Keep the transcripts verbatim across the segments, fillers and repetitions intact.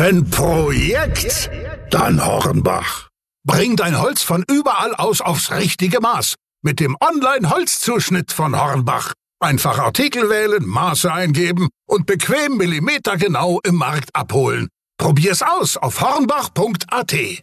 Wenn Projekt, dann Hornbach. Bring dein Holz von überall aus aufs richtige Maß. Mit dem Online-Holzzuschnitt von Hornbach. Einfach Artikel wählen, Maße eingeben und bequem millimetergenau im Markt abholen. Probier's aus auf hornbach punkt a t.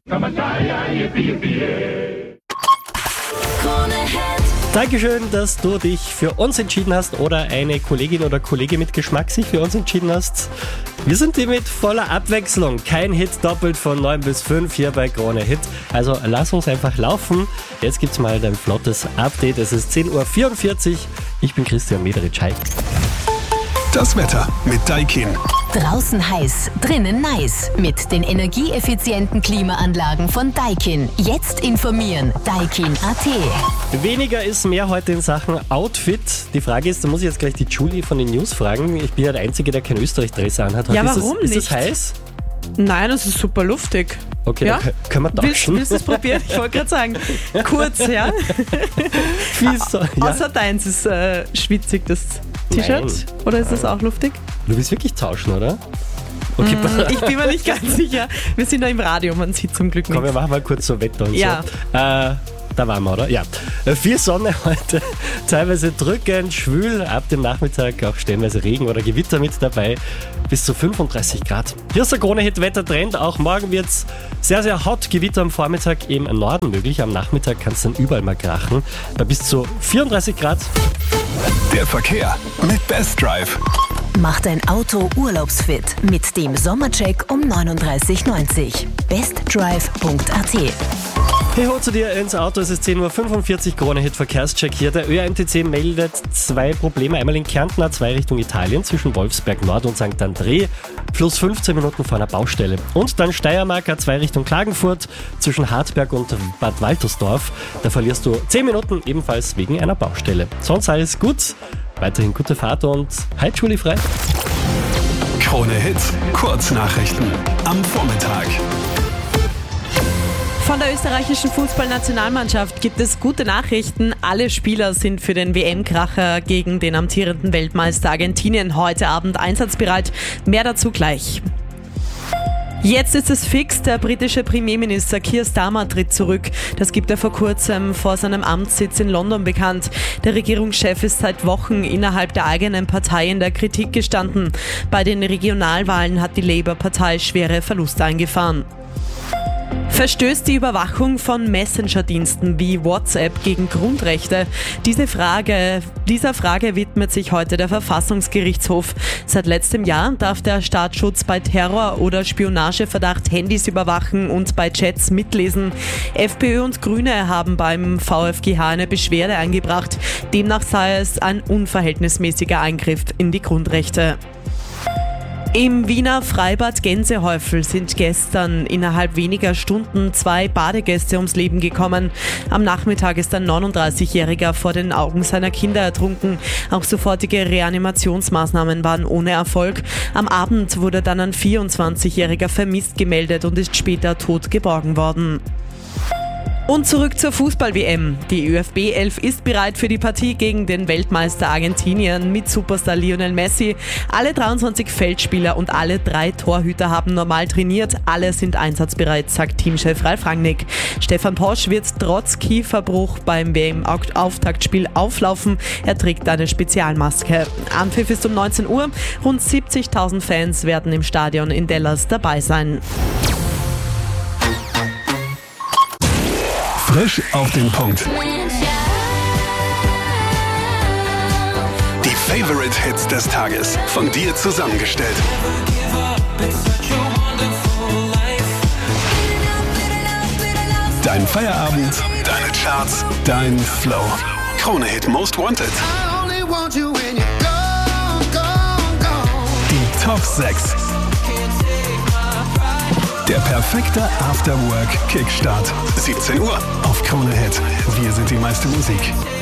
Dankeschön, dass du dich für uns entschieden hast oder eine Kollegin oder Kollege mit Geschmack sich für uns entschieden hast. Wir sind hier mit voller Abwechslung. Kein Hit doppelt von neun bis fünf hier bei Krone Hit. Also lass uns einfach laufen. Jetzt gibt's mal ein flottes Update. Es ist zehn Uhr vierundvierzig. Ich bin Christian Mederitsch. Hi. Das Wetter mit Daikin. Draußen heiß, drinnen nice. Mit den energieeffizienten Klimaanlagen von Daikin. Jetzt informieren. Daikin punkt a t. Weniger ist mehr heute in Sachen Outfit. Die Frage ist, da muss ich jetzt gleich die Julie von den News fragen. Ich bin ja der Einzige, der kein Österreich-Dress anhat. Heute ja, ist warum das, nicht? Ist das heiß? Nein, das ist super luftig. Okay, ja? dann können wir tauschen. Willst, willst du es probieren? Ich wollte gerade sagen, kurz, ja? So, ja. Außer deins ist äh, schwitzig, das T-Shirt. Nein. Oder ist das auch luftig? Du willst wirklich tauschen, oder? Okay, Mm, ich bin mir nicht ganz sicher. Wir sind da im Radio, man sieht zum Glück komm, wir nichts. machen mal kurz so Wetter und Ja. so. Äh, da waren wir, oder? Ja. Viel Sonne heute, teilweise drückend, schwül, ab dem Nachmittag auch stellenweise Regen oder Gewitter mit dabei, bis zu fünfunddreißig Grad. Hier ist der Krone-Hit-Wettertrend, auch morgen wird es sehr, sehr hot, Gewitter am Vormittag im Norden möglich, am Nachmittag kann es dann überall mal krachen, bei bis zu vierunddreißig Grad. Der Verkehr mit Best Drive. Mach dein Auto urlaubsfit mit dem Sommercheck um neununddreißig neunzig. bestdrive punkt a t. Hey ho zu dir ins Auto, es ist zehn Uhr fünfundvierzig, Krone-Hit Verkehrscheck hier. Der ÖAMTC meldet zwei Probleme, einmal in Kärnten A zwei Richtung Italien zwischen Wolfsberg Nord und Sankt André, plus fünfzehn Minuten vor einer Baustelle. Und dann Steiermark A zwei Richtung Klagenfurt zwischen Hartberg und Bad Waltersdorf, da verlierst du zehn Minuten ebenfalls wegen einer Baustelle. Sonst alles gut, weiterhin gute Fahrt und hi Julie frei. Krone Hit. Kurznachrichten am Vormittag. Von der österreichischen Fußballnationalmannschaft gibt es gute Nachrichten. Alle Spieler sind für den W M-Kracher gegen den amtierenden Weltmeister Argentinien heute Abend einsatzbereit. Mehr dazu gleich. Jetzt ist es fix, der britische Premierminister Keir Starmer tritt zurück. Das gibt er vor kurzem vor seinem Amtssitz in London bekannt. Der Regierungschef ist seit Wochen innerhalb der eigenen Partei in der Kritik gestanden. Bei den Regionalwahlen hat die Labour-Partei schwere Verluste eingefahren. Verstößt die Überwachung von Messenger-Diensten wie WhatsApp gegen Grundrechte? Diese Frage, dieser Frage widmet sich heute der Verfassungsgerichtshof. Seit letztem Jahr darf der Staatsschutz bei Terror- oder Spionageverdacht Handys überwachen und bei Chats mitlesen. FPÖ und Grüne haben beim V f G H eine Beschwerde eingebracht. Demnach sei es ein unverhältnismäßiger Eingriff in die Grundrechte. Im Wiener Freibad Gänsehäufel sind gestern innerhalb weniger Stunden zwei Badegäste ums Leben gekommen. Am Nachmittag ist ein neununddreißigjähriger vor den Augen seiner Kinder ertrunken. Auch sofortige Reanimationsmaßnahmen waren ohne Erfolg. Am Abend wurde dann ein vierundzwanzigjähriger vermisst gemeldet und ist später tot geborgen worden. Und zurück zur Fußball-W M. Die ÖFB elf ist bereit für die Partie gegen den Weltmeister Argentinien mit Superstar Lionel Messi. Alle dreiundzwanzig Feldspieler und alle drei Torhüter haben normal trainiert. Alle sind einsatzbereit, sagt Teamchef Ralf Rangnick. Stefan Posch wird trotz Kieferbruch beim W M-Auftaktspiel auflaufen. Er trägt eine Spezialmaske. Anpfiff ist um neunzehn Uhr. Rund siebzigtausend Fans werden im Stadion in Dallas dabei sein. Frisch auf den Punkt. Die Favorite Hits des Tages, von dir zusammengestellt. Dein Feierabend, deine Charts, dein Flow. Krone Hit Most Wanted. Die Top sechs. Der perfekte After-Work-Kickstart. siebzehn Uhr auf Krone Hit. Wir sind die meiste Musik.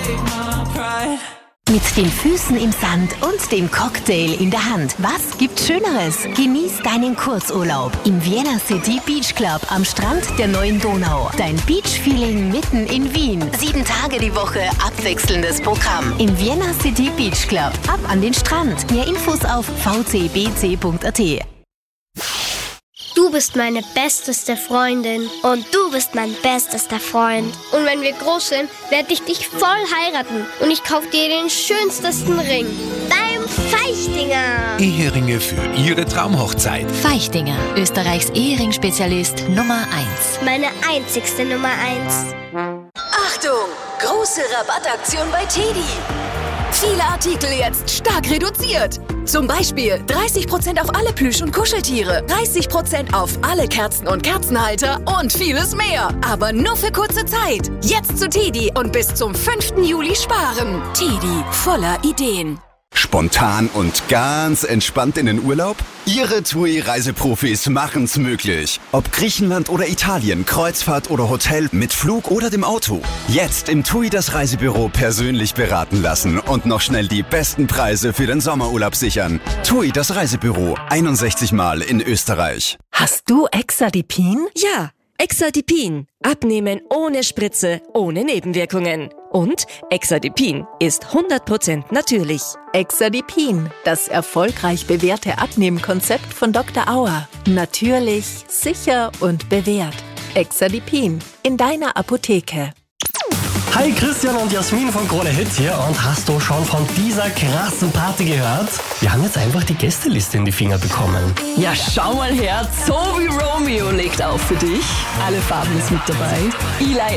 Mit den Füßen im Sand und dem Cocktail in der Hand. Was gibt Schöneres? Genieß deinen Kurzurlaub im Vienna City Beach Club am Strand der neuen Donau. Dein Beach-Feeling mitten in Wien. Sieben Tage die Woche abwechselndes Programm. Im Vienna City Beach Club. Ab an den Strand. Mehr Infos auf v c b c punkt a t. Du bist meine besteste Freundin. Und du bist mein bestester Freund. Und wenn wir groß sind, werde ich dich voll heiraten. Und ich kaufe dir den schönsten Ring. Beim Feichtinger. Eheringe für Ihre Traumhochzeit. Feichtinger, Österreichs Ehering-Spezialist Nummer eins. Meine einzigste Nummer eins. Achtung! Große Rabattaktion bei Teddy. Viele Artikel jetzt stark reduziert. Zum Beispiel dreißig Prozent auf alle Plüsch- und Kuscheltiere, dreißig Prozent auf alle Kerzen und Kerzenhalter und vieles mehr. Aber nur für kurze Zeit. Jetzt zu Teddy und bis zum fünften Juli sparen. Teddy, voller Ideen. Spontan und ganz entspannt in den Urlaub? Ihre T U I-Reiseprofis machen's möglich. Ob Griechenland oder Italien, Kreuzfahrt oder Hotel, mit Flug oder dem Auto. Jetzt im T U I das Reisebüro persönlich beraten lassen und noch schnell die besten Preise für den Sommerurlaub sichern. T U I das Reisebüro, einundsechzig Mal in Österreich. Hast du Exadipin? Ja, Exadipin. Abnehmen ohne Spritze, ohne Nebenwirkungen. Und Exadipin ist hundert Prozent natürlich. Exadipin, das erfolgreich bewährte Abnehmkonzept von Doktor Auer. Natürlich, sicher und bewährt. Exadipin in deiner Apotheke. Hi, Christian und Jasmin von Krone Hit hier. Und hast du schon von dieser krassen Party gehört? Wir haben jetzt einfach die Gästeliste in die Finger bekommen. Ja, schau mal her. Zoe Romeo legt auf für dich. Alle Farben ist mit dabei. Eli